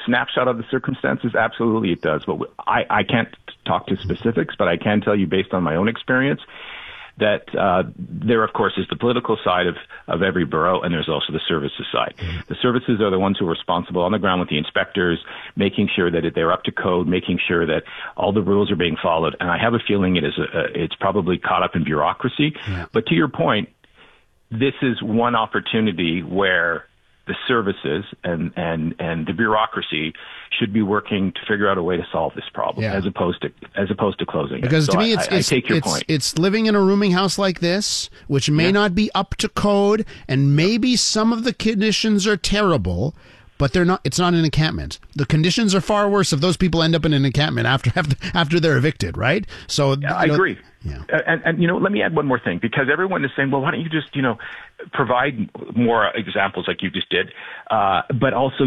snapshot of the circumstances? Absolutely it does. But I can't talk to specifics, but I can tell you based on my own experience that there, of course, is the political side of every borough, and there's also the services side. The services are the ones who are responsible on the ground with the inspectors, making sure that they're up to code, making sure that all the rules are being followed. And I have a feeling it's probably caught up in bureaucracy. Yeah. But to your point, this is one opportunity where the services and the bureaucracy should be working to figure out a way to solve this problem, as opposed to closing it. Because to me, I take your point. It's living in a rooming house like this, which may not be up to code, and maybe some of the conditions are terrible, but they're not. It's not an encampment. The conditions are far worse if those people end up in an encampment after they're evicted, right? So I agree. Yeah. And let me add one more thing, because everyone is saying, well, why don't you just, provide more examples like you just did, but also,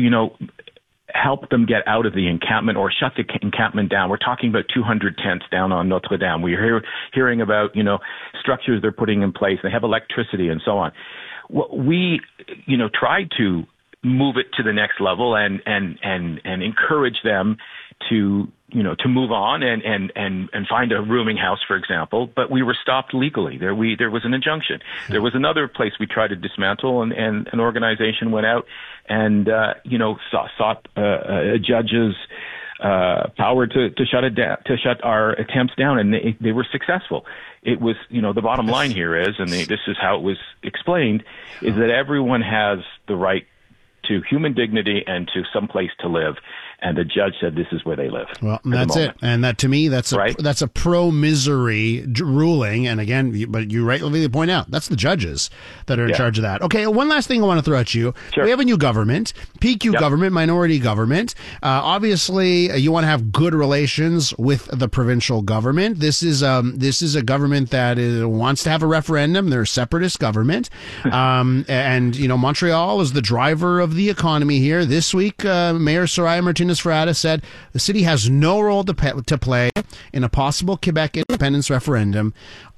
help them get out of the encampment or shut the encampment down. We're talking about 200 tents down on Notre Dame. We're hearing about, structures they're putting in place. They have electricity and so on. Well, we, tried to move it to the next level and encourage them to move on and find a rooming house, for example, but we were stopped legally. There was an injunction. There was another place we tried to dismantle, and an organization went out and sought a judge's power to shut it down, to shut our attempts down, and they were successful. It was, the bottom line here is, and this is how it was explained, is that everyone has the right to human dignity and to some place to live. And the judge said this is where they live. Well, that's it. And that, to me, that's a pro-misery ruling. And again, but you rightly point out, that's the judges that are in charge of that. Okay, one last thing I want to throw at you. Sure. We have a new government, PQ government, minority government. Obviously, you want to have good relations with the provincial government. This is a government that wants to have a referendum. They're a separatist government. And Montreal is the driver of the economy here. This week, Mayor Soraya Martinez-Ferrada said the city has no role to play in a possible Quebec independence referendum.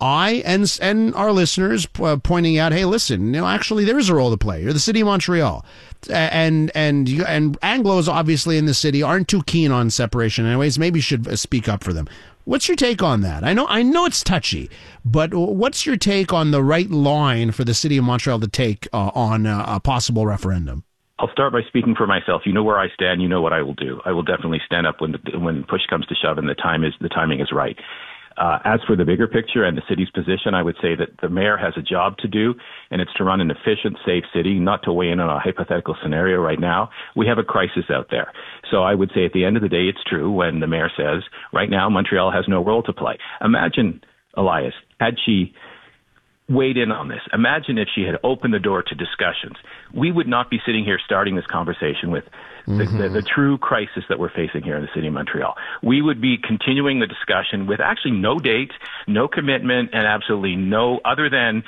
And our listeners pointing out, hey, listen, actually there is a role to play. You're the city of Montreal. And Anglos obviously in the city aren't too keen on separation anyways. Maybe you should speak up for them. What's your take on that? I know it's touchy, but what's your take on the right line for the city of Montreal to take on a possible referendum? I'll start by speaking for myself. You know where I stand. You know what I will do. I will definitely stand up when push comes to shove and the timing is right. As for the bigger picture and the city's position, I would say that the mayor has a job to do, and it's to run an efficient, safe city, not to weigh in on a hypothetical scenario right now. We have a crisis out there. So I would say at the end of the day, it's true when the mayor says, right now, Montreal has no role to play. Imagine, Elias, had she weighed in on this. Imagine if she had opened the door to discussions. We would not be sitting here starting this conversation with the true crisis that we're facing here in the city of Montreal. We would be continuing the discussion with actually no date, no commitment, and absolutely no other than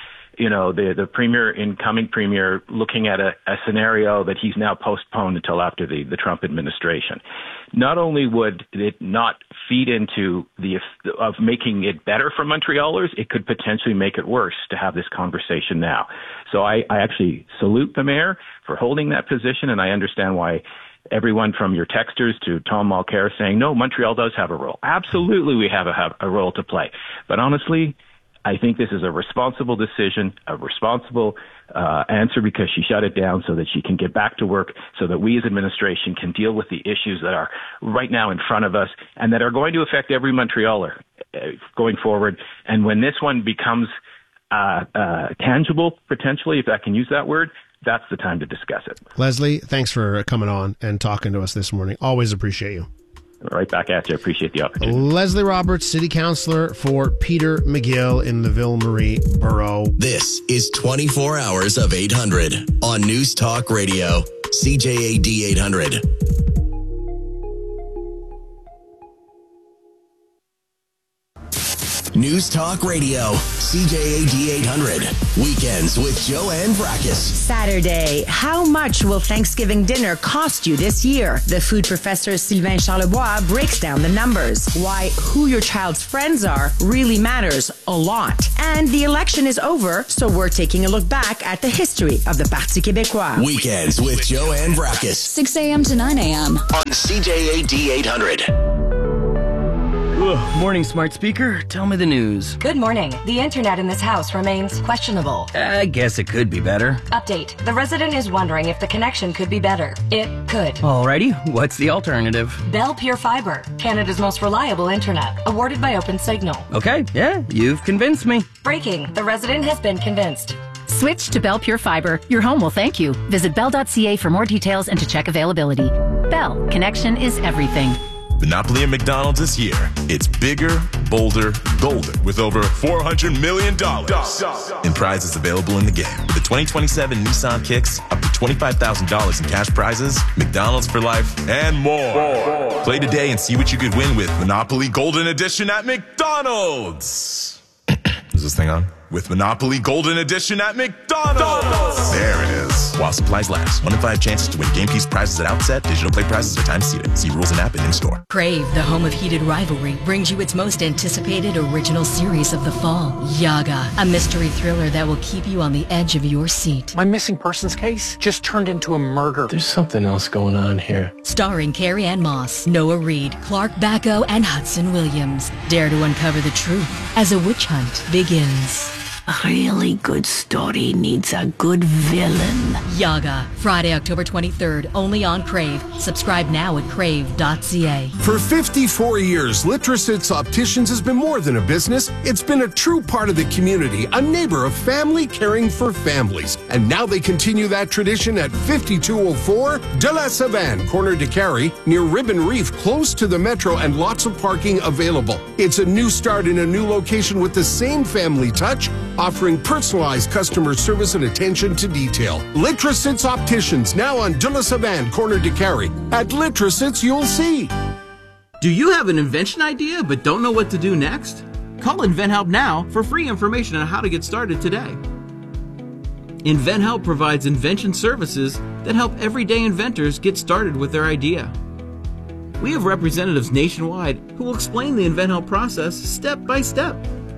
the incoming premier looking at a scenario that he's now postponed until after the Trump administration. Not only would it not feed into of making it better for Montrealers, it could potentially make it worse to have this conversation now. So I actually salute the mayor for holding that position, and I understand why everyone from your texters to Tom Mulcair saying, no, Montreal does have a role. Absolutely we have a role to play. But honestly, I think this is a responsible decision, a responsible answer, because she shut it down so that she can get back to work, so that we as administration can deal with the issues that are right now in front of us and that are going to affect every Montrealer going forward. And when this one becomes tangible, potentially, if I can use that word, that's the time to discuss it. Leslie, thanks for coming on and talking to us this morning. Always appreciate you. Right back at you. Appreciate the opportunity. Leslie Roberts, City Councillor for Peter McGill in the Ville-Marie Borough. This is 24 Hours of 800 on News Talk Radio, CJAD 800. News Talk Radio, CJAD 800. Weekends with Joanne Vracus. Saturday. How much will Thanksgiving dinner cost you this year? The food professor Sylvain Charlebois breaks down the numbers. Why who your child's friends are really matters a lot. And the election is over, so we're taking a look back at the history of the Parti Québécois. Weekends with Joanne Vracus. 6 a.m. to 9 a.m. on CJAD 800. Morning, smart speaker. Tell me the news. Good morning. The internet in this house remains questionable. I guess it could be better. Update. The resident is wondering if the connection could be better. It could. Alrighty. What's the alternative? Bell Pure Fiber, Canada's most reliable internet, awarded by OpenSignal. Okay, yeah, you've convinced me. Breaking. The resident has been convinced. Switch to Bell Pure Fiber. Your home will thank you. Visit bell.ca for more details and to check availability. Bell. Connection is everything. Monopoly at McDonald's this year. It's bigger, bolder, golden with over $400 million in prizes available in the game. With the 2027 Nissan Kicks, up to $25,000 in cash prizes, McDonald's for life, and more. Play today and see what you could win with Monopoly Golden Edition at McDonald's. Is this thing on? With Monopoly Golden Edition at McDonald's. There it is. While supplies last. 1 in 5 chances to win game piece prizes at outset. Digital play prizes are time seated. See rules and app and in-store. Crave, the home of heated rivalry, brings you its most anticipated original series of the fall, Yaga, a mystery thriller that will keep you on the edge of your seat. My missing persons case just turned into a murder. There's something else going on here. Starring Carrie Ann Moss, Noah Reid, Clark Bacco, and Hudson Williams. Dare to uncover the truth as a witch hunt begins. A really good story needs a good villain. Yaga, Friday, October 23rd, only on Crave. Subscribe now at crave.ca. For 54 years, Litrosits Opticians has been more than a business. It's been a true part of the community, a neighbor of family caring for families. And now they continue that tradition at 5204 De La Savane, corner de Carrie, near Ribbon Reef, close to the metro and lots of parking available. It's a new start in a new location with the same family touch, offering personalized customer service and attention to detail. Litrosits Opticians, now on De La Savane, corner de Carrie. At Litrosits, you'll see. Do you have an invention idea but don't know what to do next? Call InventHelp now for free information on how to get started today. InventHelp provides invention services that help everyday inventors get started with their idea. We have representatives nationwide who will explain the InventHelp process step by step.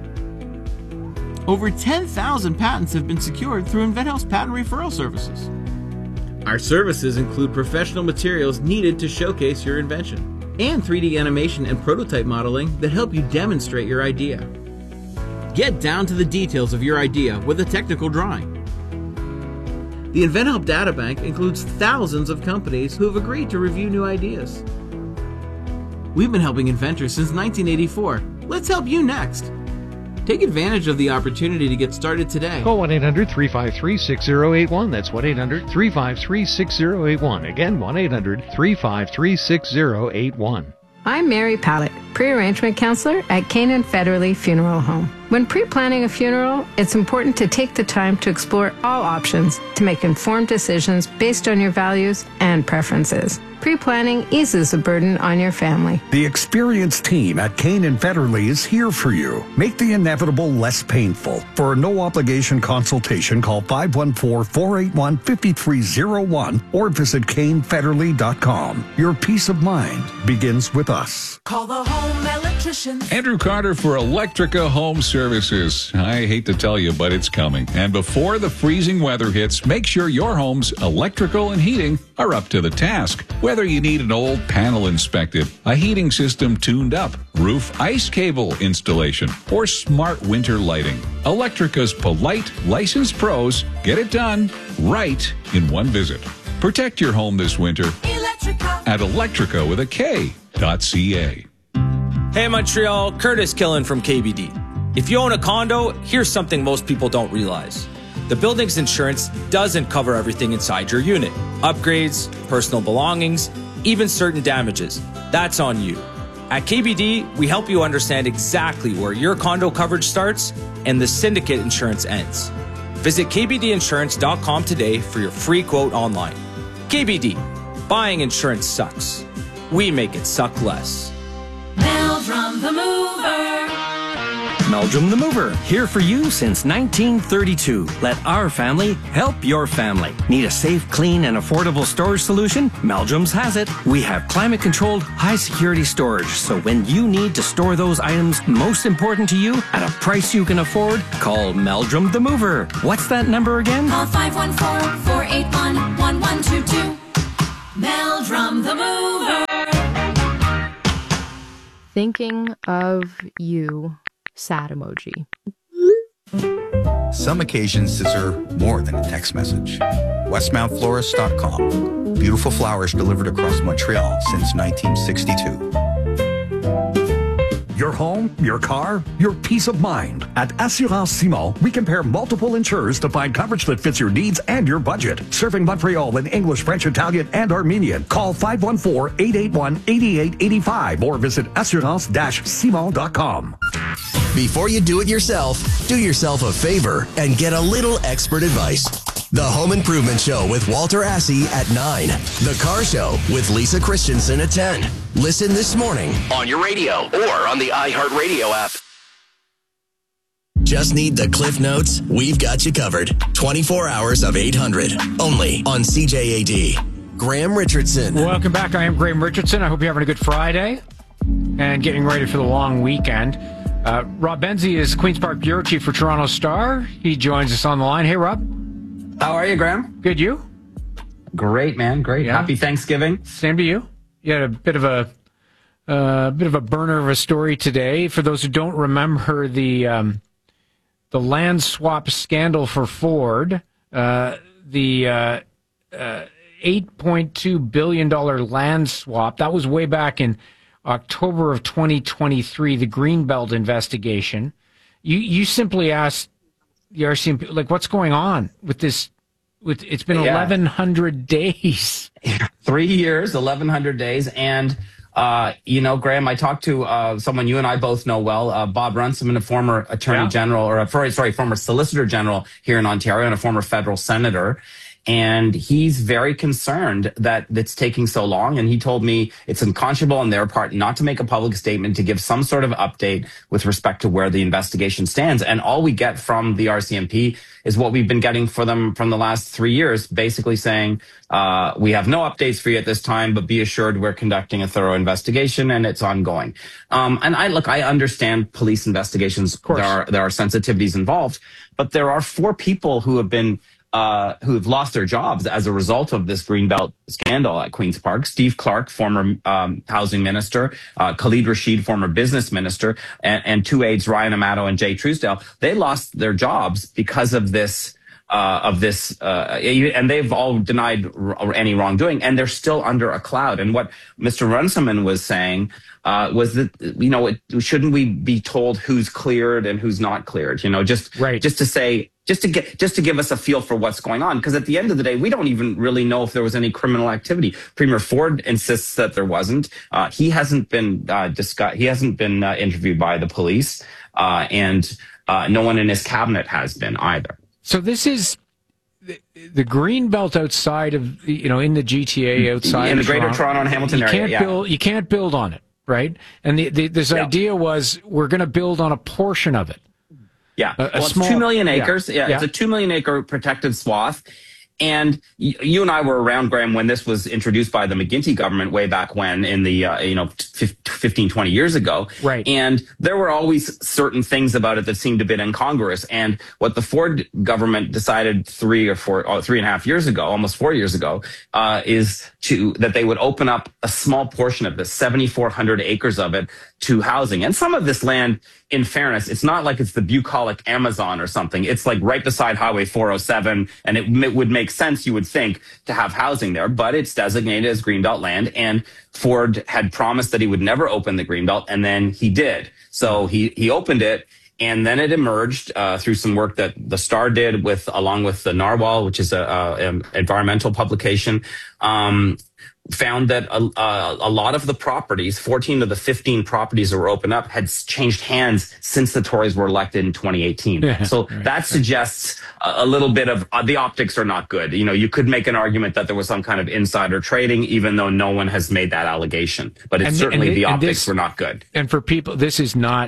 Over 10,000 patents have been secured through InventHelp's patent referral services. Our services include professional materials needed to showcase your invention, and 3D animation and prototype modeling that help you demonstrate your idea. Get down to the details of your idea with a technical drawing. The InventHelp Databank includes thousands of companies who have agreed to review new ideas. We've been helping inventors since 1984. Let's help you next. Take advantage of the opportunity to get started today. Call 1-800-353-6081. That's 1-800-353-6081. Again, 1-800-353-6081. I'm Mary Pallett, pre-arrangement counselor at Canaan Federally Funeral Home. When pre-planning a funeral, it's important to take the time to explore all options to make informed decisions based on your values and preferences. Pre-planning eases the burden on your family. The experienced team at Canaan Federally is here for you. Make the inevitable less painful. For a no-obligation consultation, call 514-481-5301 or visit canefederally.com. Your peace of mind begins with us. Call the home electrician. Andrew Carter for Electrica Home Services. I hate to tell you, but it's coming. And before the freezing weather hits, make sure your home's electrical and heating are up to the task. Whether you need an old panel inspected, a heating system tuned up, roof ice cable installation, or smart winter lighting, Electrica's polite, licensed pros get it done right in one visit. Protect your home this winter at Electrica with a K.ca. Hey Montreal, Curtis Killen from KBD. If you own a condo, here's something most people don't realize. The building's insurance doesn't cover everything inside your unit. Upgrades, personal belongings, even certain damages. That's on you. At KBD, we help you understand exactly where your condo coverage starts and the syndicate insurance ends. Visit kbdinsurance.com today for your free quote online. KBD, buying insurance sucks. We make it suck less. Meldrum the Mover. Meldrum the Mover, here for you since 1932. Let our family help your family. Need a safe, clean, and affordable storage solution? Meldrum's has it. We have climate-controlled, high-security storage, so when you need to store those items most important to you at a price you can afford, call Meldrum the Mover. What's that number again? Call 514-481-1122. Meldrum the Mover. Thinking of you, sad emoji. Some occasions deserve more than a text message. WestmountFlorist.com. Beautiful flowers delivered across Montreal since 1962. Your home, your car, your peace of mind. At Assurance Simon, we compare multiple insurers to find coverage that fits your needs and your budget. Serving Montreal in English, French, Italian, and Armenian. Call 514-881-8885 or visit assurance-simon.com. Before you do it yourself, do yourself a favor and get a little expert advice. The Home Improvement Show with Walter Assey at 9. The Car Show with Lisa Christensen at 10. Listen this morning on your radio or on the iHeartRadio app. Just need the Cliff Notes? We've got you covered. 24 hours of 800. Only on CJAD. Graham Richardson. Welcome back. I am Graham Richardson. I hope you're having a good Friday and getting ready for the long weekend. Rob Benzie is Queen's Park Bureau Chief for Toronto Star. He joins us on the line. Hey, Rob. How are you, Graham? Good, you? Great, man. Great. Yeah. Happy Thanksgiving. Same to you. You had a bit of a burner of a story today. For those who don't remember the land swap scandal for Ford, the $8.2 billion land swap, that was way back in October of 2023, the Greenbelt investigation. You simply asked the RCMP, like, what's going on with this? It's been 1,100 days. 3 years, 1,100 days. And, Graham, I talked to someone you and I both know well, Bob Runciman, a former Attorney General, former Solicitor General here in Ontario and a former federal senator. And he's very concerned that it's taking so long. And he told me it's unconscionable on their part not to make a public statement, to give some sort of update with respect to where the investigation stands. And all we get from the RCMP is what we've been getting for them from the last 3 years, basically saying, we have no updates for you at this time, but be assured we're conducting a thorough investigation and it's ongoing. And I understand police investigations. There are sensitivities involved, but there are 4 people who have been who've lost their jobs as a result of this Greenbelt scandal at Queen's Park. Steve Clark, former housing minister, Khalid Rashid, former business minister, and 2 aides, Ryan Amato and Jay Truesdale. They lost their jobs because of this. And they've all denied any wrongdoing, and they're still under a cloud. And what Mr. Runciman was saying was that, shouldn't we be told who's cleared and who's not cleared? Just to give us a feel for what's going on. Because at the end of the day, we don't even really know if there was any criminal activity. Premier Ford insists that there wasn't. He hasn't been He hasn't been interviewed by the police, and no one in his cabinet has been either. So this is the Greenbelt outside of, in the GTA, outside in the of Greater Toronto and Hamilton area. You can't build on it, right? And this idea was we're going to build on a portion of it. Yeah, it's 2 million acres. It's a 2 million acre protected swath. And you and I were around, Graham, when this was introduced by the McGuinty government way back when in the, 15, 20 years ago. Right. And there were always certain things about it that seemed a bit incongruous. And what the Ford government decided 3.5 years ago, almost 4 years ago, is that they would open up a small portion of this, 7,400 acres of it, to housing. And some of this land, in fairness, it's not like it's the bucolic Amazon or something. It's like right beside Highway 407, and it would make sense, you would think, to have housing there, but it's designated as Greenbelt land, and Ford had promised that he would never open the Greenbelt, and then he did. So he opened it, and then it emerged through some work that the Star did along with the Narwhal, which is an environmental publication, found that a lot of the properties, 14 of the 15 properties that were opened up, had changed hands since the Tories were elected in 2018. That suggests a little bit of the optics are not good. You could make an argument that there was some kind of insider trading, even though no one has made that allegation. But the optics were not good. And for people, this is not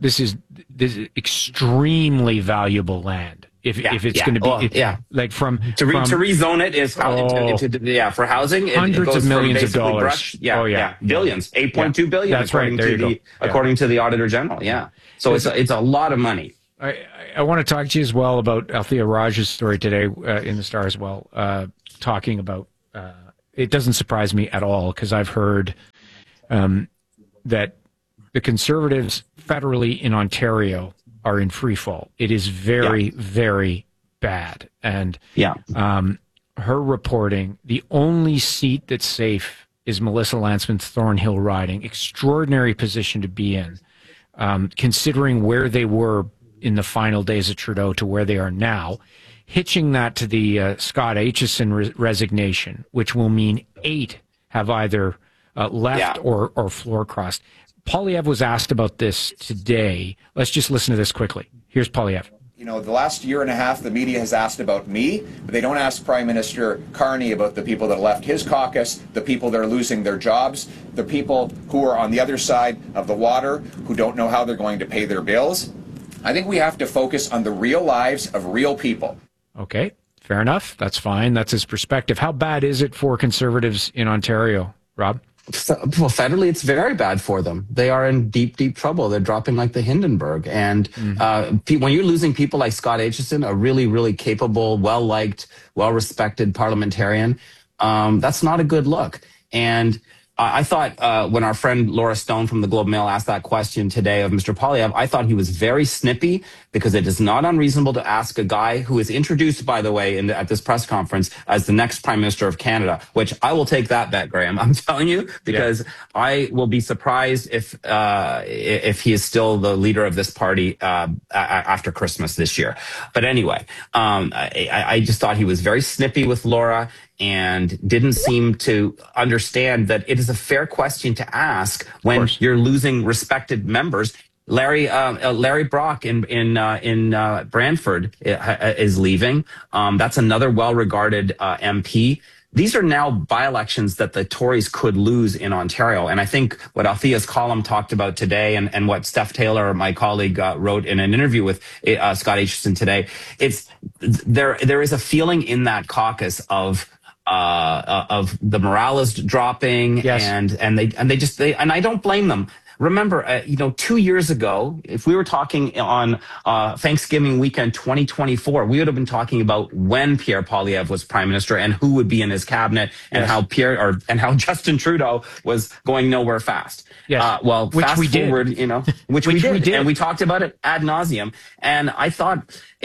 this is extremely valuable land. If it's going to be like from to rezone it is for housing, hundreds of millions of dollars. Billions, 8.2 billion. That's according to the Auditor General. Yeah, so it's a lot of money. I want to talk to you as well about Althea Raj's story today in the Star as well, talking about. It doesn't surprise me at all because I've heard that the Conservatives federally in Ontario are in free fall. It is very, very bad. And her reporting, the only seat that's safe is Melissa Lantsman's Thornhill riding. Extraordinary position to be in, considering where they were in the final days of Trudeau to where they are now. Hitching that to the Scott Aitchison resignation, which will mean 8 have either left or floor crossed. Poilievre was asked about this today. Let's just listen to this quickly. Here's Poilievre. You know, the last year and a half, the media has asked about me, but they don't ask Prime Minister Carney about the people that left his caucus, the people that are losing their jobs, the people who are on the other side of the water, who don't know how they're going to pay their bills. I think we have to focus on the real lives of real people. Okay, fair enough. That's fine. That's his perspective. How bad is it for Conservatives in Ontario, Rob? Well, federally, it's very bad for them. They are in deep, deep trouble. They're dropping like the Hindenburg. And when you're losing people like Scott Aitchison, a really, really capable, well-liked, well-respected parliamentarian, that's not a good look. And I thought when our friend Laura Stone from the Globe Mail asked that question today of Mr. Poilievre, I thought he was very snippy because it is not unreasonable to ask a guy who is introduced, by the way, at this press conference as the next Prime Minister of Canada, which I will take that bet, Graham. I'm telling you, because I will be surprised if he is still the leader of this party after Christmas this year. But anyway, I just thought he was very snippy with Laura and didn't seem to understand that it is a fair question to ask when you're losing respected members. Larry Brock in Brantford is leaving. That's another well-regarded MP. These are now by-elections that the Tories could lose in Ontario. And I think what Althea's column talked about today and what Steph Taylor, my colleague, wrote in an interview with Scott Aitchison today, there is a feeling in that caucus of the morale is dropping, and I don't blame them. Remember, 2 years ago, if we were talking on Thanksgiving weekend 2024, we would have been talking about when Pierre Poilievre was Prime Minister and who would be in his cabinet, and how Justin Trudeau was going nowhere fast. Yes. Which fast forward, which we did, and we talked about it ad nauseum. And I thought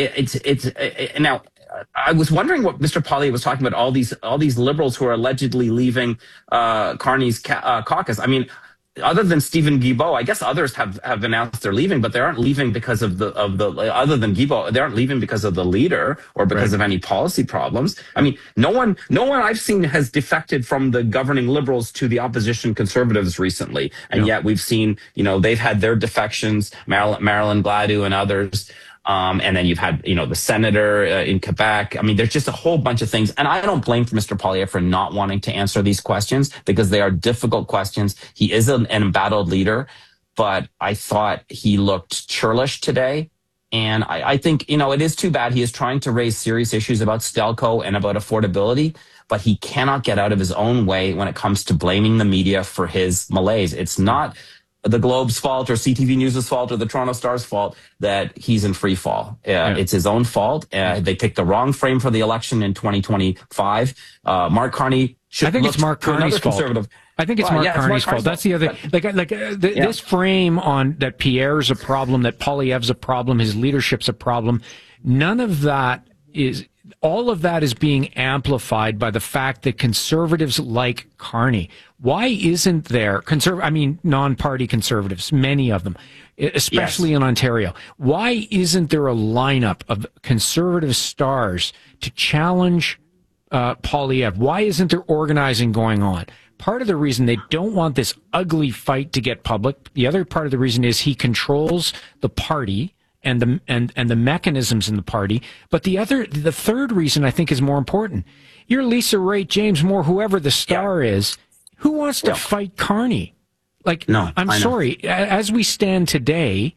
now. I was wondering what Mr. Poilievre was talking about, all these liberals who are allegedly leaving Carney's caucus. I mean, other than Stephen Guilbeault, I guess others have announced they're leaving, but they aren't leaving because of the other than Guilbeault, they aren't leaving because of the leader or because of any policy problems. I mean, no one I've seen has defected from the governing Liberals to the opposition Conservatives recently, and yet we've seen they've had their defections, Marilyn Gladu and others. And then you've had, the senator in Quebec. I mean, there's just a whole bunch of things. And I don't blame Mr. Poilievre for not wanting to answer these questions because they are difficult questions. He is an embattled leader, but I thought he looked churlish today. And I think, it is too bad. He is trying to raise serious issues about Stelco and about affordability, but he cannot get out of his own way when it comes to blaming the media for his malaise. It's not the Globe's fault or CTV News' fault or the Toronto Star's fault that he's in free fall. It's his own fault. They picked the wrong frame for the election in 2025. Mark Carney should look it's Mark Carney's fault. I think it's Mark Carney's fault. That's the other this frame on that Pierre's a problem, that Poilievre's a problem, his leadership's a problem. None of that is. All of that is being amplified by the fact that Conservatives like Carney. Why isn't there non-party Conservatives, many of them, especially in Ontario? Why isn't there a lineup of Conservative stars to challenge Poilievre? Why isn't there organizing going on? Part of the reason they don't want this ugly fight to get public. The other part of the reason is he controls the party and the mechanisms in the party. But the third reason I think is more important. You're Lisa Raitt, James Moore, whoever the star is. Who wants to fight Carney? I'm sorry. As we stand today,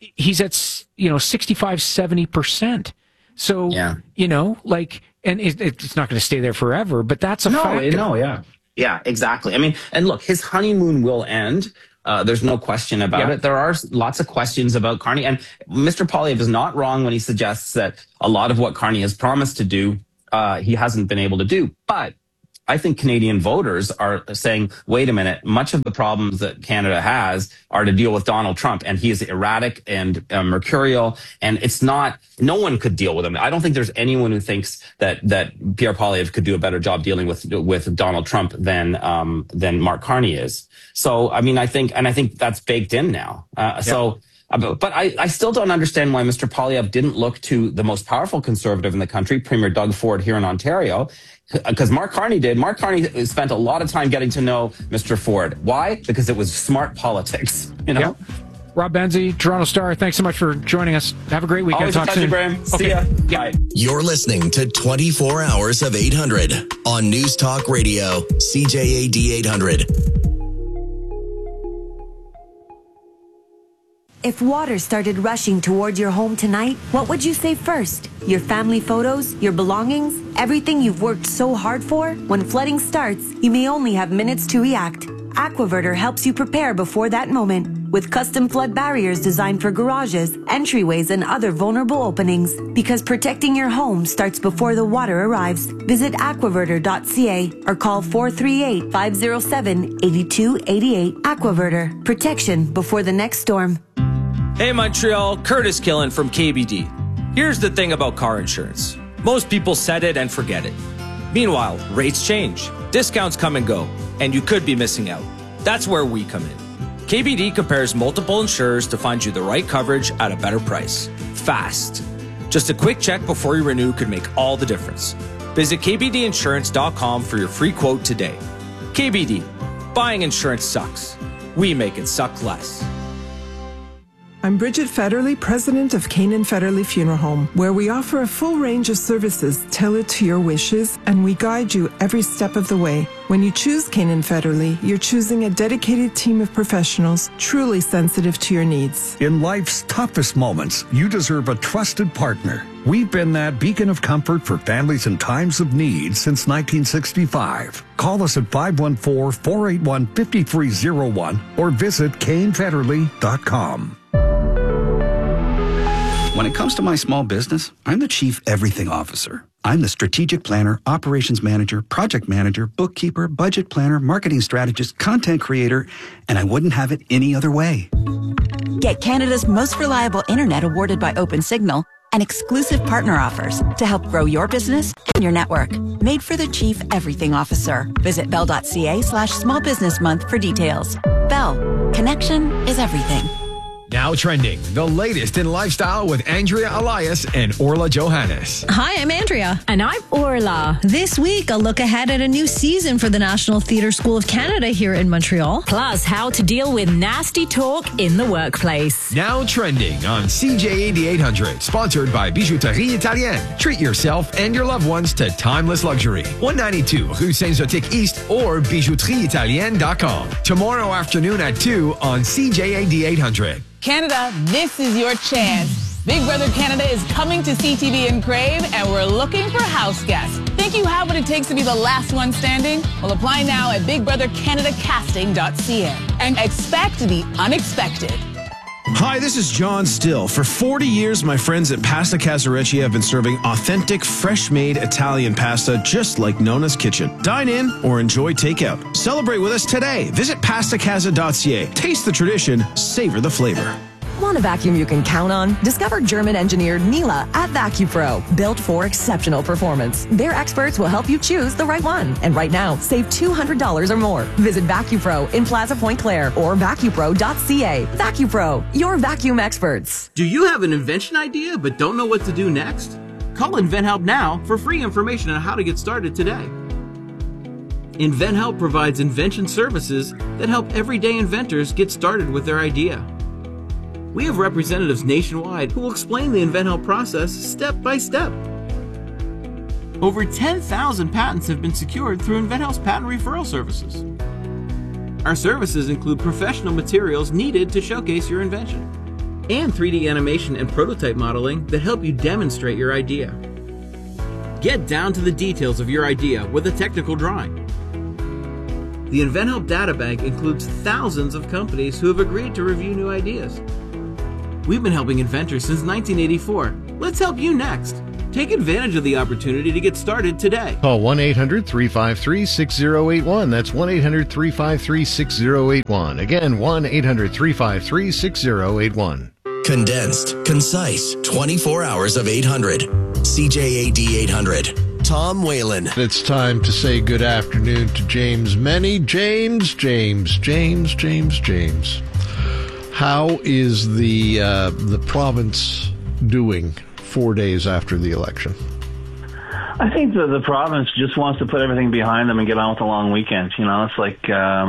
he's at 65, 70%. So and it's not going to stay there forever, but that's a factor. Yeah, exactly. I mean, and look, his honeymoon will end. There's no question about it. There are lots of questions about Carney, and Mr. Poilievre is not wrong when he suggests that a lot of what Carney has promised to do, he hasn't been able to do. But I think Canadian voters are saying, wait a minute, much of the problems that Canada has are to deal with Donald Trump, and he is erratic and mercurial, and no one could deal with him. I don't think there's anyone who thinks that Pierre Poilievre could do a better job dealing with Donald Trump than Mark Carney is. So, I mean, I think that's baked in now. But I still don't understand why Mr. Poilievre didn't look to the most powerful Conservative in the country, Premier Doug Ford here in Ontario, because Mark Carney did. Mark Carney spent a lot of time getting to know Mr. Ford. Why? Because it was smart politics, Yep. Rob Benzie, Toronto Star, thanks so much for joining us. Have a great weekend. Always Talk a pleasure, soon. Graham. See ya. Bye. You're listening to 24 Hours of 800 on News Talk Radio, CJAD 800. If water started rushing toward your home tonight, what would you save first? Your family photos? Your belongings? Everything you've worked so hard for? When flooding starts, you may only have minutes to react. Aquaverter helps you prepare before that moment with custom flood barriers designed for garages, entryways, and other vulnerable openings. Because protecting your home starts before the water arrives. Visit aquaverter.ca or call 438-507-8288. Aquaverter. Protection before the next storm. Hey Montreal, Curtis Killen from KBD. Here's the thing about car insurance. Most people set it and forget it. Meanwhile, rates change, discounts come and go, and you could be missing out. That's where we come in. KBD compares multiple insurers to find you the right coverage at a better price. Fast. Just a quick check before you renew could make all the difference. Visit kbdinsurance.com for your free quote today. KBD. Buying insurance sucks. We make it suck less. I'm Bridget Federley, president of Canaan Federley Funeral Home, where we offer a full range of services tailored to your wishes, and we guide you every step of the way. When you choose Canaan Federley, you're choosing a dedicated team of professionals truly sensitive to your needs. In life's toughest moments, you deserve a trusted partner. We've been that beacon of comfort for families in times of need since 1965. Call us at 514-481-5301 or visit canefederley.com. When it comes to my small business, I'm the Chief Everything Officer. I'm the strategic planner, operations manager, project manager, bookkeeper, budget planner, marketing strategist, content creator, and I wouldn't have it any other way. Get Canada's most reliable internet awarded by OpenSignal and exclusive partner offers to help grow your business and your network. Made for the Chief Everything Officer. Visit bell.ca/small business month for details. Bell. Connection is everything. Now trending, the latest in lifestyle with Andrea Elias and Orla Johannes. Hi, I'm Andrea. And I'm Orla. This week, a look ahead at a new season for the National Theatre School of Canada here in Montreal. Plus, how to deal with nasty talk in the workplace. Now trending on CJAD 800, sponsored by Bijouterie Italienne. Treat yourself and your loved ones to timeless luxury. 192 Rue Saint-Zotique East or bijouterieitalienne.com. Tomorrow afternoon at 2 on CJAD 800. Canada, this is your chance. Big Brother Canada is coming to CTV in Crave, and we're looking for house guests. Think you have what it takes to be the last one standing? Well, apply now at bigbrothercanadacasting.ca and expect the unexpected. Hi, this is John Still. For 40 years, my friends at Pasta Casarecci have been serving authentic, fresh-made Italian pasta just like Nona's Kitchen. Dine in or enjoy takeout. Celebrate with us today. Visit pastacasa.ca. Taste the tradition, savor the flavor. Want a vacuum you can count on? Discover German-engineered Miele at VacuPro, built for exceptional performance. Their experts will help you choose the right one. And right now, save $200 or more. Visit VacuPro in Plaza Point Claire or vacupro.ca. VacuPro, your vacuum experts. Do you have an invention idea but don't know what to do next? Call InventHelp now for free information on how to get started today. InventHelp provides invention services that help everyday inventors get started with their idea. We have representatives nationwide who will explain the InventHelp process step by step. Over 10,000 patents have been secured through InventHelp's patent referral services. Our services include professional materials needed to showcase your invention. and 3D animation and prototype modeling that help you demonstrate your idea. Get down to the details of your idea with a technical drawing. The InventHelp Databank includes thousands of companies who have agreed to review new ideas. We've been helping inventors since 1984. Let's help you next. Take advantage of the opportunity to get started today. Call 1-800-353-6081. That's 1-800-353-6081. Again, 1-800-353-6081. Condensed, concise, 24 hours of 800. CJAD 800. Tom Whalen. It's time to say good afternoon to James Meny. James. How is the province doing 4 days after the election? I think the province just wants to put everything behind them and get on with the long weekend. You know, it's like,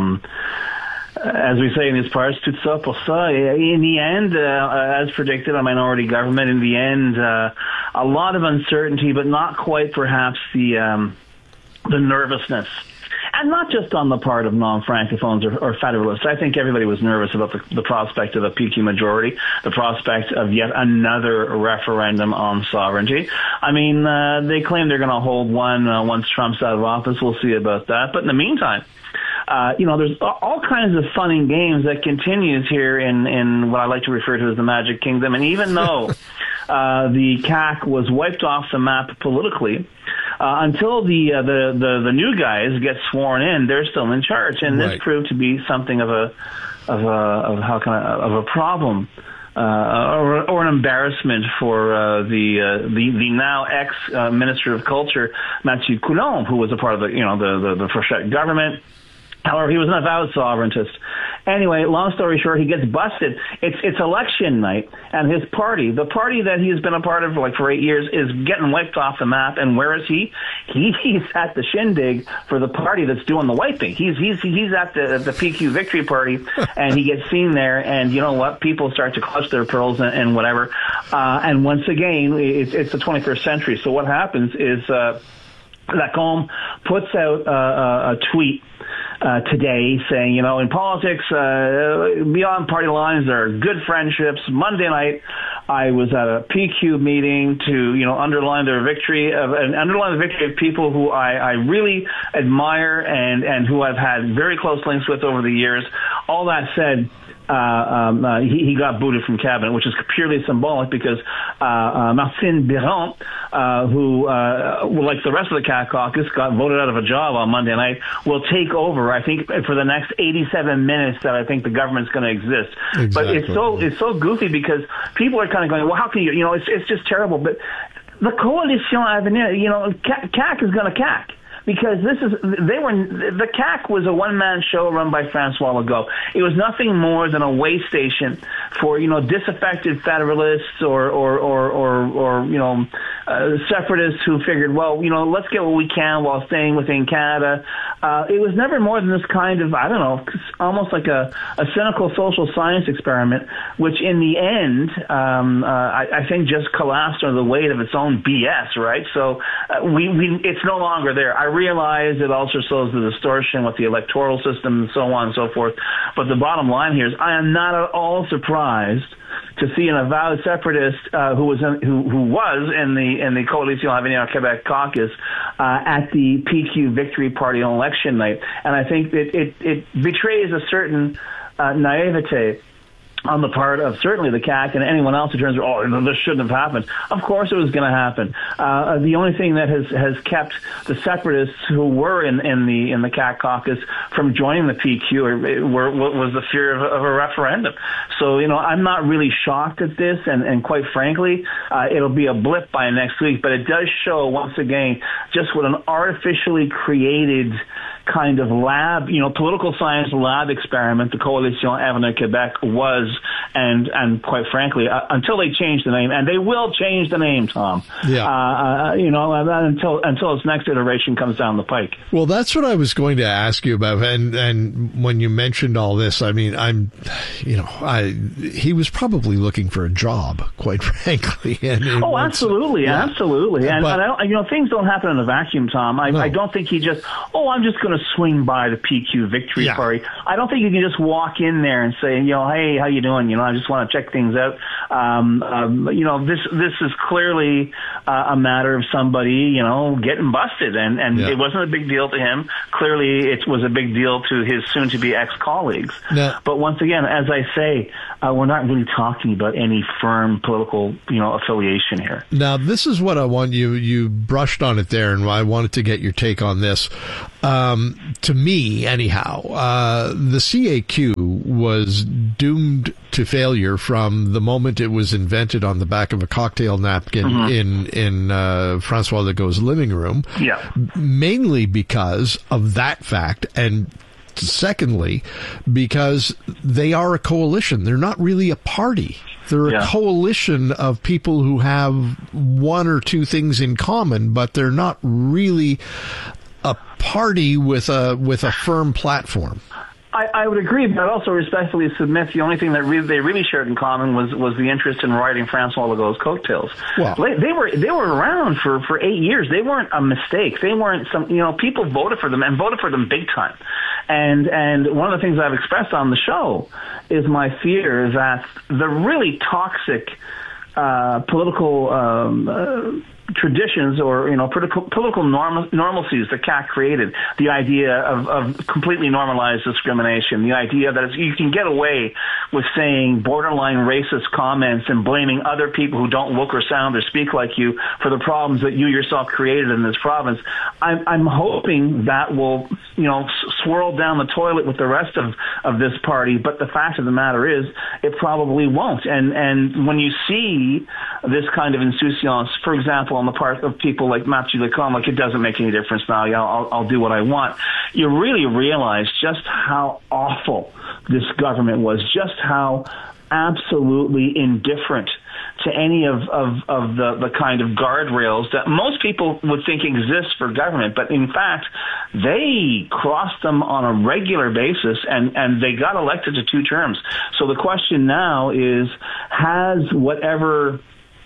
as we say in these parts, tout ça pour ça. In the end, as predicted, a minority government. In the end, a lot of uncertainty, but not quite perhaps the nervousness. And not just on the part of non-francophones or federalists. I think everybody was nervous about the prospect of a PQ majority, the prospect of yet another referendum on sovereignty. I mean, they claim they're going to hold one once Trump's out of office. We'll see about that. But in the meantime, there's all kinds of fun and games that continues here in what I like to refer to as the Magic Kingdom. And even though the CAQ was wiped off the map politically, until the new guys get sworn in, they're still in charge, and this proved to be something of a problem or an embarrassment for the now ex Minister of Culture, Mathieu Coulombe, who was a part of the Fréchette government. However, he was an avowed sovereigntist. Anyway, long story short, he gets busted. It's election night, and his party, the party that he's been a part of for 8 years, is getting wiped off the map. And where is he? He's at the shindig for the party that's doing the wiping. He's at the PQ Victory Party, and he gets seen there. And you know what? People start to clutch their pearls and whatever. And once again, it's the 21st century. So what happens is Lacombe puts out a tweet today saying, in politics, beyond party lines, there are good friendships. Monday night, I was at a PQ meeting to, underline their victory, and underline the victory of people who I really admire and who I've had very close links with over the years. All that said, he got booted from cabinet, which is purely symbolic because Martine Biron, who, like the rest of the CAQ caucus, got voted out of a job on Monday night, will take over, I think, for the next 87 minutes that I think the government's going to exist. Exactly. But it's so goofy because people are kind of going, well, how can you, it's just terrible. But the Coalition Avenir, CAQ is going to CAQ. Because the CAQ was a one-man show run by Francois Legault. It was nothing more than a way station for, disaffected federalists or separatists who figured, well, let's get what we can while staying within Canada. It was never more than this kind of, I don't know, almost like a cynical social science experiment, which in the end, I think just collapsed under the weight of its own BS, right? So it's no longer there. I realize it also shows the distortion with the electoral system and so on and so forth. But the bottom line here is I am not at all surprised to see an avowed separatist who was in the Coalition Avenir Québec caucus at the PQ Victory Party on election night. And I think that it betrays a certain naivete on the part of certainly the CAQ and anyone else who turns, this shouldn't have happened. Of course it was going to happen. The only thing that has kept the separatists who were in the CAQ caucus from joining the PQ was the fear of a referendum. So, I'm not really shocked at this, and quite frankly, it'll be a blip by next week, but it does show once again just what an artificially created kind of lab, political science lab experiment the Coalition Avenir Québec was, and quite frankly, until they change the name, and they will change the name, Tom. Yeah. Until its next iteration comes down the pike. Well, that's what I was going to ask you about, and when you mentioned all this, I mean, he was probably looking for a job, quite frankly. Absolutely. And things don't happen in a vacuum, Tom. I don't think he just, I'm just going to swing by the PQ Victory Party. I don't think you can just walk in there and say, hey, how you doing? I just want to check things out. This is clearly a matter of somebody, getting busted, and it wasn't a big deal to him. Clearly, it was a big deal to his soon-to-be ex-colleagues. No. But once again, as I say, we're not really talking about any firm political, affiliation here. Now, this is what I want you brushed on it there, and I wanted to get your take on this. To me, anyhow, the CAQ was doomed to failure from the moment it was invented on the back of a cocktail napkin in Francois Legault's living room. Yeah. Mainly because of that fact, and secondly, because they are a coalition. They're not really a party. They're a coalition of people who have one or two things in common, but they're not really a party with a firm platform. I would agree, but I'd also respectfully submit the only thing that they really shared in common was the interest in riding Francois Legault's coattails. Well, they were around for 8 years. They weren't a mistake. They weren't people voted for them and voted for them big time. And one of the things I've expressed on the show is my fear that the really toxic political traditions or political normalcies that CAQ created, the idea of completely normalized discrimination, the idea that you can get away with saying borderline racist comments and blaming other people who don't look or sound or speak like you for the problems that you yourself created in this province. I'm hoping that will swirl down the toilet with the rest of this party, but the fact of the matter is it probably won't. And when you see this kind of insouciance, for example, on the part of people like Mathieu Lecomte, like it doesn't make any difference now, I'll do what I want, you really realize just how awful this government was, just how absolutely indifferent to any of the kind of guardrails that most people would think exist for government. But in fact, they crossed them on a regular basis and they got elected to 2 terms. So the question now is, has whatever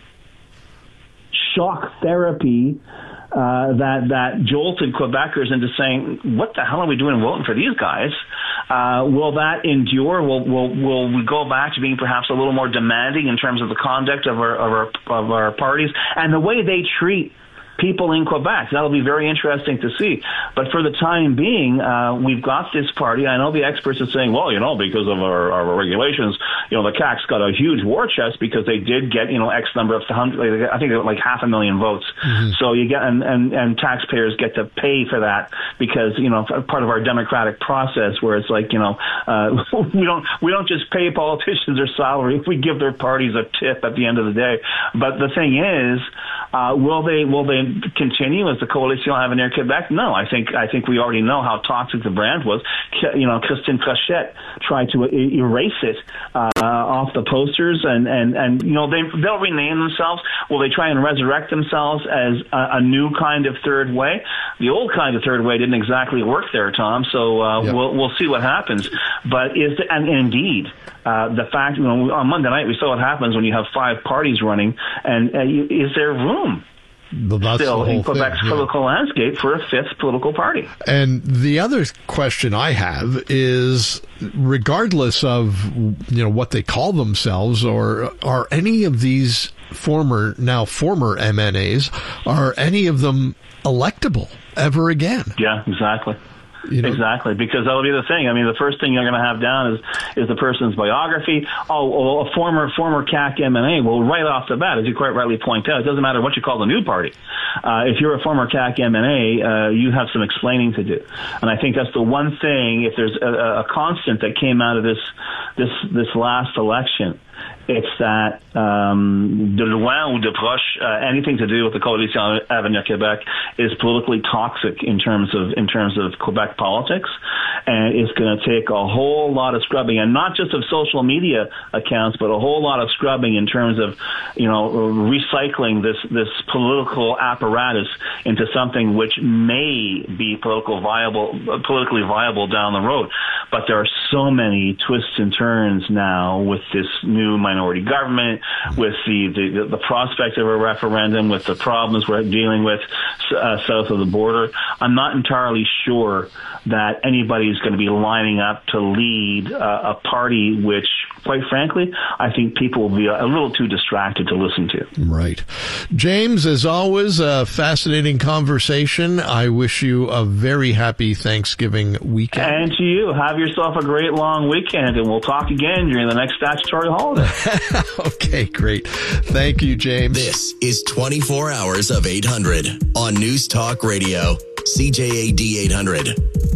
shock therapy that jolted Quebecers into saying, what the hell are we doing voting for these guys? Will that endure? Will we go back to being perhaps a little more demanding in terms of the conduct of our parties and the way they treat people in Quebec? That'll be very interesting to see. But for the time being, we've got this party. I know the experts are saying, well, because of our regulations, the CAQ's got a huge war chest because they did get, X number of hundred, I think like 500,000 votes. Mm-hmm. So you get, and taxpayers get to pay for that because, part of our democratic process where it's like, we don't just pay politicians their salary. We give their parties a tip at the end of the day. But the thing is, will they continue as the Coalition Avenir Quebec? No, I think we already know how toxic the brand was. Christine Fréchette tried to erase it off the posters, and they'll rename themselves. Will they try and resurrect themselves as a new kind of third way? The old kind of third way didn't exactly work there, Tom. So we'll see what happens. But indeed. The fact, on Monday night we saw what happens when you have 5 parties running, and is there room still in Quebec's political landscape for a 5th political party? And the other question I have is, regardless of what they call themselves, or are any of these former MNAs, are any of them electable ever again? Yeah, exactly. Exactly, because that'll be the thing. I mean, the first thing you're going to have down is the person's biography. A former CAQ MNA. Well, right off the bat, as you quite rightly point out, it doesn't matter what you call the new party. If you're a former CAQ MNA, you have some explaining to do. And I think that's the one thing. If there's a constant that came out of this last election, it's that de loin ou de proche, anything to do with the Coalition Avenir Québec is politically toxic in terms of Quebec politics, and it's going to take a whole lot of scrubbing, and not just of social media accounts, but a whole lot of scrubbing in terms of recycling this political apparatus into something which may be politically viable down the road. But there are so many twists and turns concerns now with this new minority government, with the prospect of a referendum, with the problems we're dealing with south of the border. I'm not entirely sure that anybody's going to be lining up to lead a party which, quite frankly, I think people will be a little too distracted to listen to. Right. James, as always, a fascinating conversation. I wish you a very happy Thanksgiving weekend. And to you, have yourself a great long weekend, and we'll talk again during the next statutory holiday. Okay, great. Thank you, James. This is 24 Hours of 800 on News Talk Radio, CJAD 800.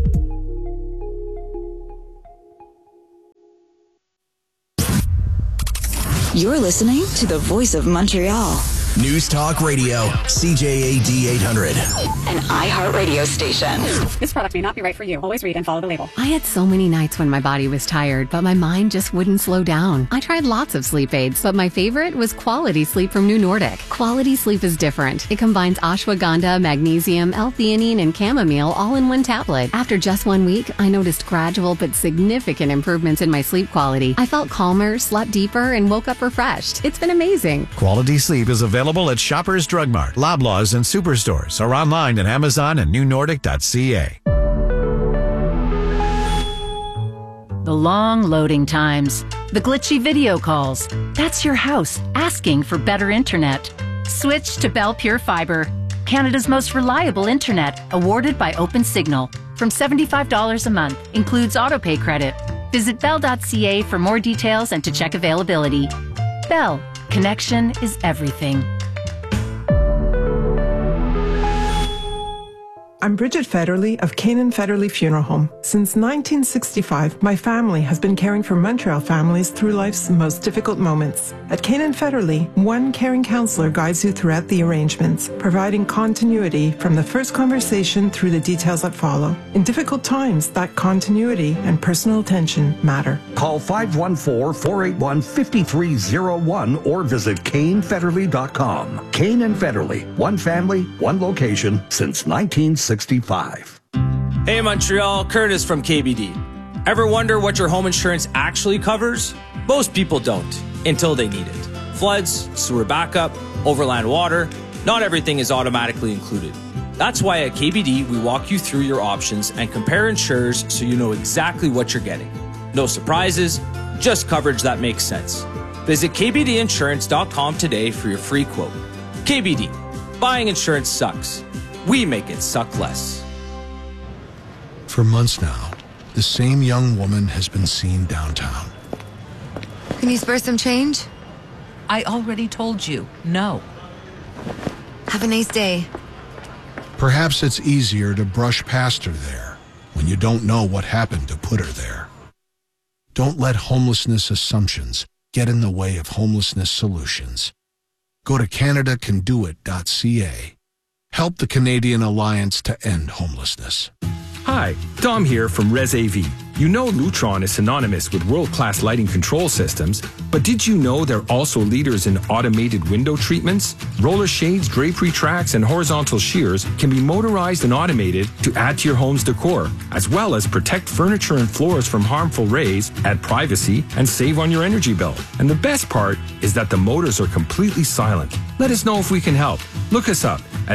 You're listening to the Voice of Montreal. News Talk Radio, CJAD 800. An iHeartRadio station. This product may not be right for you. Always read and follow the label. I had so many nights when my body was tired, but my mind just wouldn't slow down. I tried lots of sleep aids, but my favorite was Quality Sleep from New Nordic. Quality Sleep is different. It combines ashwagandha, magnesium, L-theanine, and chamomile all in one tablet. After just 1 week, I noticed gradual but significant improvements in my sleep quality. I felt calmer, slept deeper, and woke up refreshed. It's been amazing. Quality Sleep is available at Shoppers Drug Mart, Loblaws, and Superstores, or online at Amazon and newnordic.ca. The long loading times, the glitchy video calls. That's your house asking for better internet. Switch to Bell Pure Fiber, Canada's most reliable internet, awarded by OpenSignal. From $75 a month, includes autopay credit. Visit bell.ca for more details and to check availability. Bell, connection is everything. I'm Bridget Federley of Canaan Federley Funeral Home. Since 1965, my family has been caring for Montreal families through life's most difficult moments. At Canaan Federley, one caring counselor guides you throughout the arrangements, providing continuity from the first conversation through the details that follow. In difficult times, that continuity and personal attention matter. Call 514-481-5301 or visit CaneFederley.com. Cane and Federley, one family, one location since 1965. Hey Montreal, Curtis from KBD. Ever wonder what your home insurance actually covers? Most people don't, until they need it. Floods, sewer backup, overland water, not everything is automatically included. That's why at KBD we walk you through your options and compare insurers so you know exactly what you're getting. No surprises, just coverage that makes sense. Visit kbdinsurance.com today for your free quote. KBD, buying insurance sucks. We make it suck less. For months now, the same young woman has been seen downtown. Can you spare some change? I already told you, no. Have a nice day. Perhaps it's easier to brush past her there when you don't know what happened to put her there. Don't let homelessness assumptions get in the way of homelessness solutions. Go to CanadaCanDoIt.ca. Help the Canadian Alliance to End Homelessness. Hi, Dom here from ResAV. You know Lutron is synonymous with world-class lighting control systems, but did you know they're also leaders in automated window treatments? Roller shades, drapery tracks, and horizontal shears can be motorized and automated to add to your home's decor, as well as protect furniture and floors from harmful rays, add privacy, and save on your energy bill. And the best part is that the motors are completely silent. Let us know if we can help. Look us up at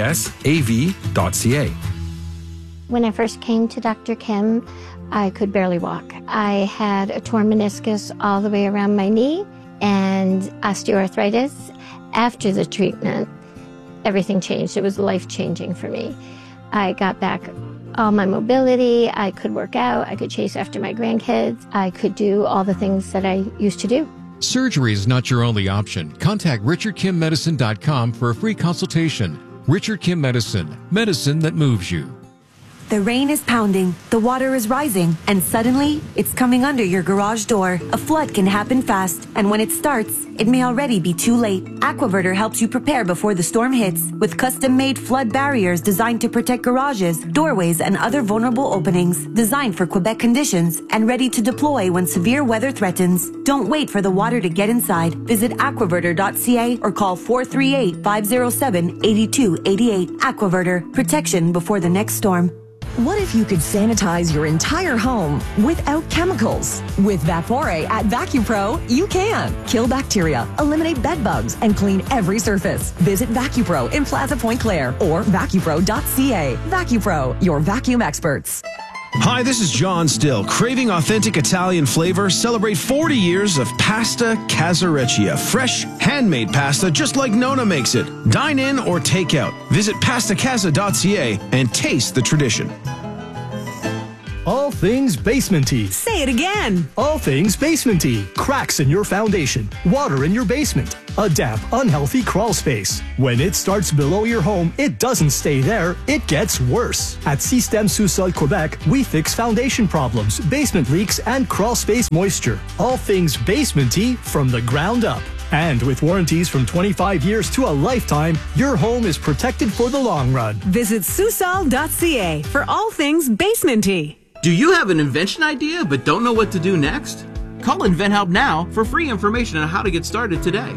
resav.ca. When I first came to Dr. Kim, I could barely walk. I had a torn meniscus all the way around my knee and osteoarthritis. After the treatment, everything changed. It was life-changing for me. I got back all my mobility. I could work out. I could chase after my grandkids. I could do all the things that I used to do. Surgery is not your only option. Contact RichardKimMedicine.com for a free consultation. Richard Kim Medicine, medicine that moves you. The rain is pounding, the water is rising, and suddenly, it's coming under your garage door. A flood can happen fast, and when it starts, it may already be too late. Aquaverter helps you prepare before the storm hits with custom-made flood barriers designed to protect garages, doorways, and other vulnerable openings, designed for Quebec conditions and ready to deploy when severe weather threatens. Don't wait for the water to get inside. Visit aquaverter.ca or call 438-507-8288. Aquaverter, protection before the next storm. What if you could sanitize your entire home without chemicals? With Vapore at VacuPro, you can. Kill bacteria, eliminate bed bugs, and clean every surface. Visit VacuPro in Plaza Point Clare or vacupro.ca. VacuPro, your vacuum experts. Hi, this is John Still. Craving authentic Italian flavor? Celebrate 40 years of Pasta Casareccia. Fresh, handmade pasta just like Nona makes it. Dine in or take out. Visit pastacasa.ca and taste the tradition. All things basement-y. Say it again. All things basement-y. Cracks in your foundation. Water in your basement. A damp, unhealthy crawl space. When it starts below your home, it doesn't stay there. It gets worse. At Système Sous-Sol Quebec, we fix foundation problems, basement leaks, and crawl space moisture. All things basement-y from the ground up. And with warranties from 25 years to a lifetime, your home is protected for the long run. Visit Sousol.ca for all things basement-y. Do you have an invention idea but don't know what to do next? Call InventHelp now for free information on how to get started today.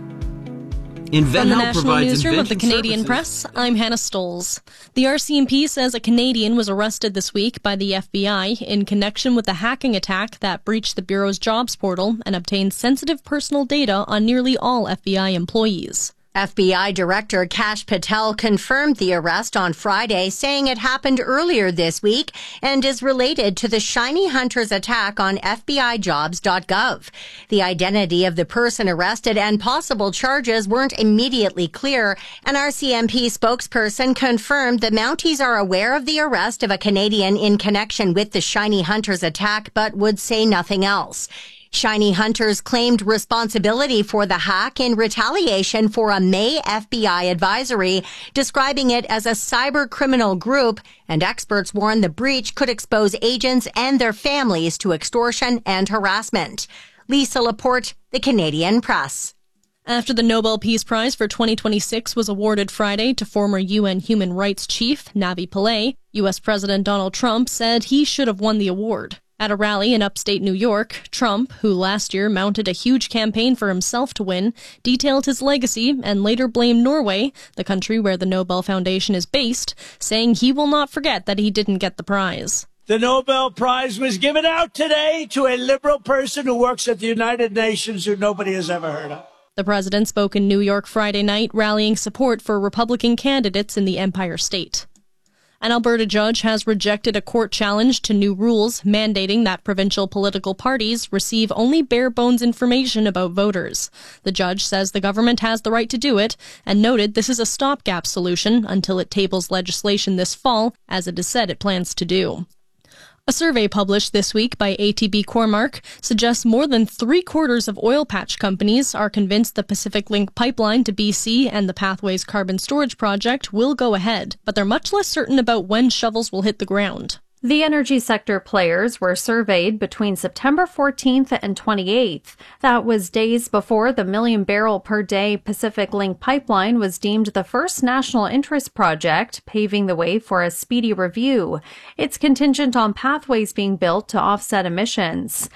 From the InventHelp National provides Newsroom of the invention Canadian services. Press, I'm Hannah Stolz. The RCMP says a Canadian was arrested this week by the FBI in connection with a hacking attack that breached the Bureau's jobs portal and obtained sensitive personal data on nearly all FBI employees. FBI Director Kash Patel confirmed the arrest on Friday, saying it happened earlier this week and is related to the Shiny Hunters attack on FBIJobs.gov. The identity of the person arrested and possible charges weren't immediately clear. An RCMP spokesperson confirmed the Mounties are aware of the arrest of a Canadian in connection with the Shiny Hunters attack, but would say nothing else. Shiny Hunters claimed responsibility for the hack in retaliation for a May FBI advisory, describing it as a cyber criminal group, and experts warn the breach could expose agents and their families to extortion and harassment. Lisa Laporte, The Canadian Press. After the Nobel Peace Prize for 2026 was awarded Friday to former UN Human Rights Chief Navi Pillay, U.S. President Donald Trump said he should have won the award. At a rally in upstate New York, Trump, who last year mounted a huge campaign for himself to win, detailed his legacy and later blamed Norway, the country where the Nobel Foundation is based, saying he will not forget that he didn't get the prize. The Nobel Prize was given out today to a liberal person who works at the United Nations who nobody has ever heard of. The president spoke in New York Friday night, rallying support for Republican candidates in the Empire State. An Alberta judge has rejected a court challenge to new rules mandating that provincial political parties receive only bare-bones information about voters. The judge says the government has the right to do it and noted this is a stopgap solution until it tables legislation this fall, as it is said it plans to do. A survey published this week by ATB Cormark suggests more than 3/4 of oil patch companies are convinced the Pacific Link pipeline to BC and the Pathways carbon storage project will go ahead, but they're much less certain about when shovels will hit the ground. The energy sector players were surveyed between September 14th and 28th. That was days before the million-barrel-per-day Pacific Link pipeline was deemed the first national interest project, paving the way for a speedy review. It's contingent on pathways being built to offset emissions.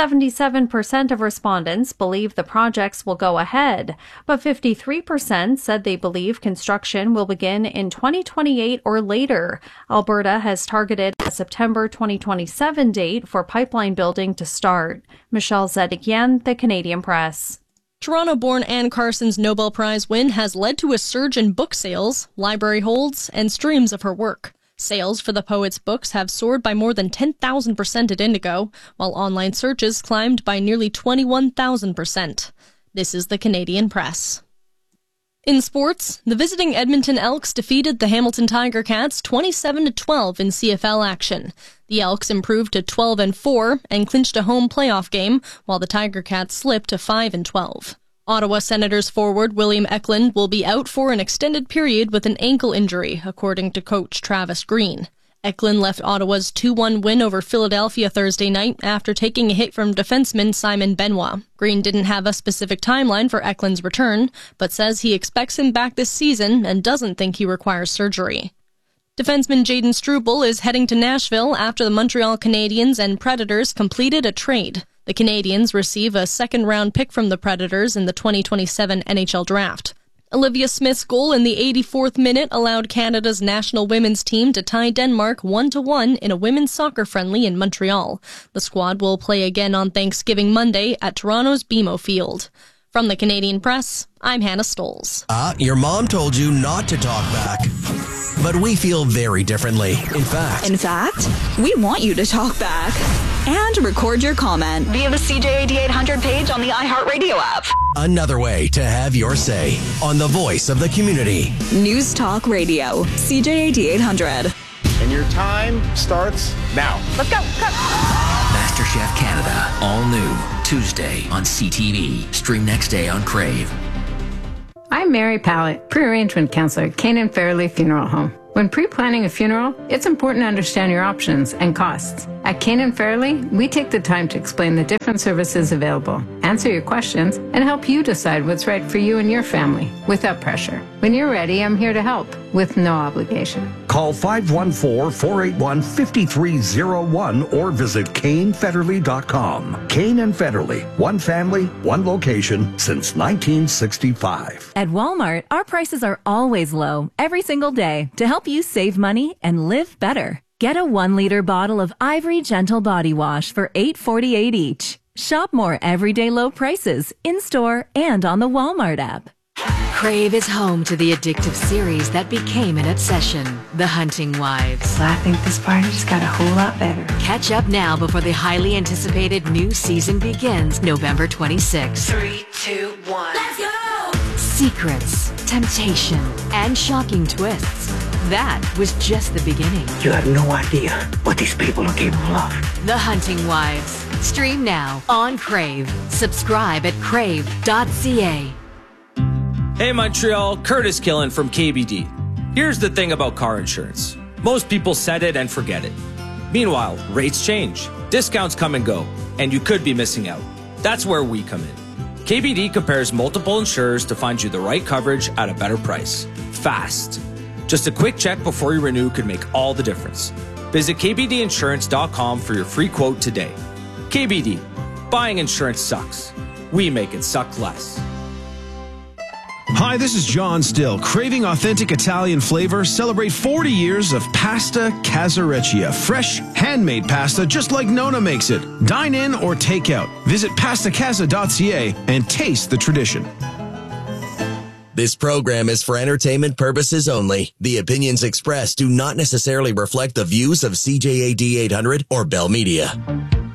77% of respondents believe the projects will go ahead, but 53% said they believe construction will begin in 2028 or later. Alberta has targeted a September 2027 date for pipeline building to start. Michelle Zedekian, The Canadian Press. Toronto-born Anne Carson's Nobel Prize win has led to a surge in book sales, library holds, and streams of her work. Sales for the poet's books have soared by more than 10,000% at Indigo, while online searches climbed by nearly 21,000%. This is The Canadian Press. In sports, the visiting Edmonton Elks defeated the Hamilton Tiger Cats 27-12 in CFL action. The Elks improved to 12-4 and clinched a home playoff game, while the Tiger Cats slipped to 5-12. Ottawa Senators forward William Eklund will be out for an extended period with an ankle injury, according to coach Travis Green. Eklund left Ottawa's 2-1 win over Philadelphia Thursday night after taking a hit from defenseman Simon Benoit. Green didn't have a specific timeline for Eklund's return, but says he expects him back this season and doesn't think he requires surgery. Defenseman Jayden Struble is heading to Nashville after the Montreal Canadiens and Predators completed a trade. The Canadiens receive a second-round pick from the Predators in the 2027 NHL Draft. Olivia Smith's goal in the 84th minute allowed Canada's national women's team to tie Denmark 1-1 in a women's soccer friendly in Montreal. The squad will play again on Thanksgiving Monday at Toronto's BMO Field. From the Canadian Press, I'm Hannah Stolz. Your mom told you not to talk back. But we feel very differently. In fact, we want you to talk back and record your comment via the CJAD 800 page on the iHeartRadio app. Another way to have your say on the voice of the community. News Talk Radio, CJAD 800. And your time starts now. Let's go. MasterChef Canada, all new, Tuesday on CTV. Stream next day on Crave. I'm Mary Pallett, pre-arrangement counselor at Canaan Fairleigh Funeral Home. When pre-planning a funeral, it's important to understand your options and costs. At Canaan Fairleigh, we take the time to explain the different services available, answer your questions, and help you decide what's right for you and your family without pressure. When you're ready, I'm here to help with no obligation. Call 514-481-5301 or visit CainFederley.com. Cain and Federley, one family, one location since 1965. At Walmart, our prices are always low every single day to help you save money and live better. Get a 1-liter bottle of Ivory Gentle Body Wash for $8.48 each. Shop more everyday low prices in-store and on the Walmart app. Crave is home to the addictive series that became an obsession, The Hunting Wives. I think this party just got a whole lot better. Catch up now before the highly anticipated new season begins November 26th. 3, 2, 1. Let's go! Secrets, temptation, and shocking twists. That was just the beginning. You have no idea what these people are capable of. The Hunting Wives. Stream now on Crave. Subscribe at crave.ca. Hey Montreal, Curtis Killen from KBD. Here's the thing about car insurance. Most people set it and forget it. Meanwhile, rates change, discounts come and go, and you could be missing out. That's where we come in. KBD compares multiple insurers to find you the right coverage at a better price. Fast. Just a quick check before you renew could make all the difference. Visit kbdinsurance.com for your free quote today. KBD. Buying insurance sucks. We make it suck less. Hi, this is John Still. Craving authentic Italian flavor? Celebrate 40 years of Pasta Casareccia. Fresh, handmade pasta just like Nona makes it. Dine in or take out. Visit pastacasa.ca and taste the tradition. This program is for entertainment purposes only. The opinions expressed do not necessarily reflect the views of CJAD 800 or Bell Media.